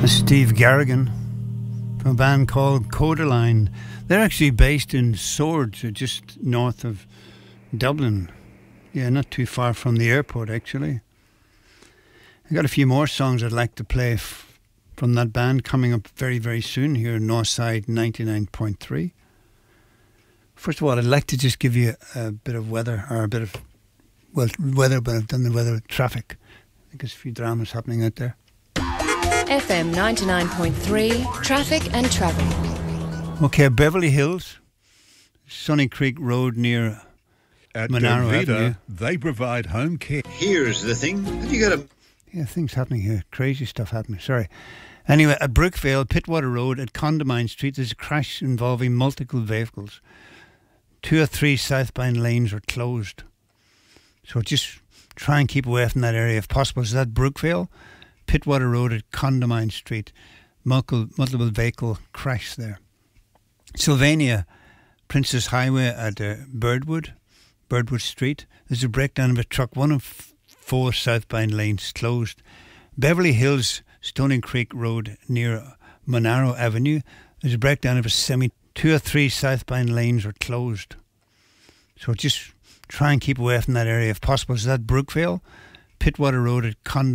Steve Garrigan from a band called Codaline. They're actually based in Swords, just north of Dublin. Yeah, not too far from the airport, actually. I got a few more songs I'd like to play from that band coming up very, very soon here in Northside 99.3. First of all, I'd like to just give you a bit of weather, or a bit of, well, weather, but I've done the weather with traffic. I think there's a few dramas happening out there. FM 99.3, traffic and travel. Okay, Beverly Hills, Sunny Creek Road near At Monaro Dervita, Avenue. they provide home care. Here's the thing. Have you got a... Yeah, things happening here. Crazy stuff happening. Sorry. Anyway, at Brookvale, Pittwater Road at Condamine Street, there's a crash involving multiple vehicles. 2 or 3 southbound lanes are closed. So just try and keep away from that area if possible. So that Brookvale, Pittwater Road at Condamine Street, multiple vehicle crash there. Sylvania, Princess Highway at Birdwood Street. There's a breakdown of a truck. 1 of 4 southbound lanes closed. Beverly Hills, Stony Creek Road near Monaro Avenue. There's a breakdown of a semi. 2 or 3 southbound lanes are closed. So just try and keep away from that area if possible. So that Brookvale, Pittwater Road at Condamine.